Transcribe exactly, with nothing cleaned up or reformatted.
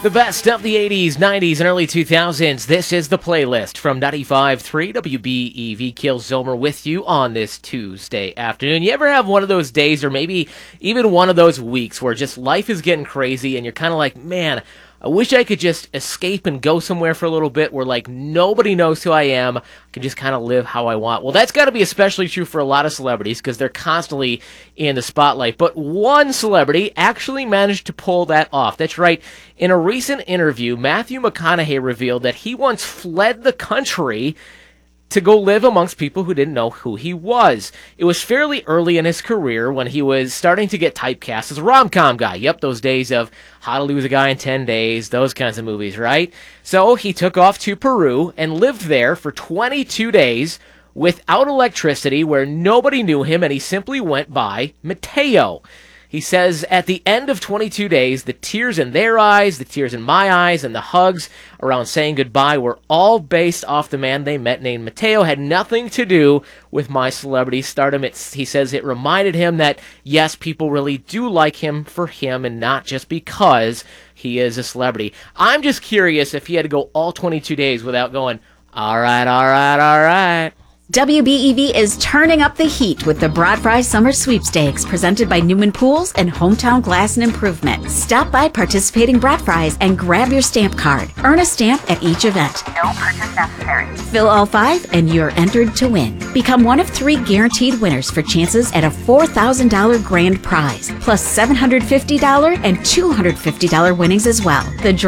The best of the eighties, nineties, and early two thousands. This is the playlist from ninety-five point three W B E V. Keel Zomer with you on this Tuesday afternoon. You ever have one of those days or maybe even one of those weeks where just life is getting crazy and you're kind of like, man, I wish I could just escape and go somewhere for a little bit where, like, nobody knows who I am. I can just kind of live how I want. Well, that's got to be especially true for a lot of celebrities because they're constantly in the spotlight. But one celebrity actually managed to pull that off. That's right. In a recent interview, Matthew McConaughey revealed that he once fled the country to go live amongst people who didn't know who he was. It was fairly early in his career when he was starting to get typecast as a rom-com guy. Yep, those days of How to Lose a Guy in ten days, those kinds of movies, right? So he took off to Peru and lived there for twenty-two days without electricity where nobody knew him, and he simply went by Mateo. He says at the end of twenty-two days, the tears in their eyes, the tears in my eyes, and the hugs around saying goodbye were all based off the man they met named Mateo. Had nothing to do with my celebrity stardom. It's, he says it reminded him that, yes, people really do like him for him and not just because he is a celebrity. I'm just curious if he had to go all twenty-two days without going, all right, all right, all right. W B E V is turning up the heat with the Broad Fry Summer Sweepstakes presented by Newman Pools and Hometown Glass and Improvement. Stop by participating Broad Fries and grab your stamp card. Earn a stamp at each event. No purchase necessary. Fill all five and you're entered to win. Become one of three guaranteed winners for chances at a four thousand dollars grand prize, plus seven hundred fifty dollars and two hundred fifty dollars winnings as well. The